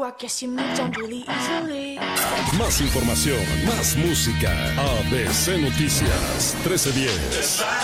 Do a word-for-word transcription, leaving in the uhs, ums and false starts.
I guess you moved on really easily. Más información, más música. A B C Noticias trece diez.